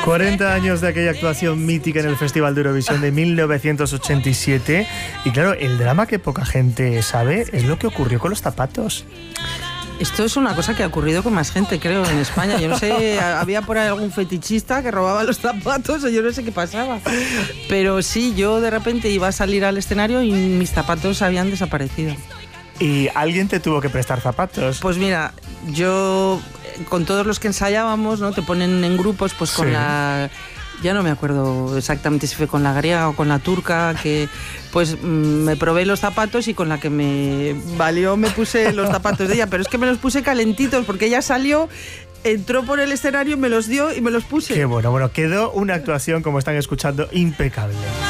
40 años de aquella actuación mítica en el Festival de Eurovisión de 1987. Y claro, el drama que poca gente sabe es lo que ocurrió con los zapatos. Esto es una cosa que ha ocurrido con más gente, creo, en España. Yo no sé, había por ahí algún fetichista que robaba los zapatos o yo no sé qué pasaba. Pero sí, yo de repente iba a salir al escenario y mis zapatos habían desaparecido. ¿Y alguien te tuvo que prestar zapatos? Pues mira, yo con todos los que ensayábamos, ¿no? Te ponen en grupos, pues con la... Ya no me acuerdo exactamente si fue con la griega o con la turca, que pues me probé los zapatos y con la que me valió me puse los zapatos de ella, pero es que me los puse calentitos porque ella salió, entró por el escenario, me los dio y me los puse. Qué bueno, quedó una actuación, como están escuchando, impecable.